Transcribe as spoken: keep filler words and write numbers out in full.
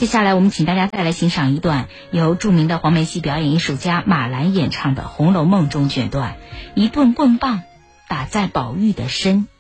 接下来我们请大家再来欣赏一段由著名的黄梅戏表演艺术家马兰演唱的《红楼梦》中选段：一顿棍棒打在宝玉的身。